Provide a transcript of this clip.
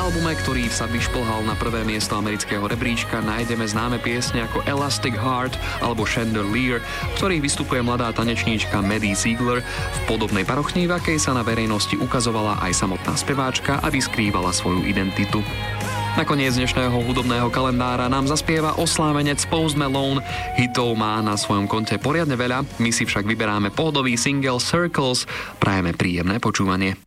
albume, ktorý sa vyšplhal na prvé miesto amerického rebríčka, nájdeme známe piesne ako Elastic Heart alebo Chandelier, v ktorých vystupuje mladá tanečníčka Maddie Ziegler v podobnej parochni, v akej sa na verejnosti ukazovala aj samotná speváčka a vyskrývala svoju identitu. Na koniec dnešného hudobného kalendára nám zaspieva oslávenec Post Malone. Hitov má na svojom konte poriadne veľa, my si však vyberáme pohodový single Circles. Prajeme príjemné počúvanie.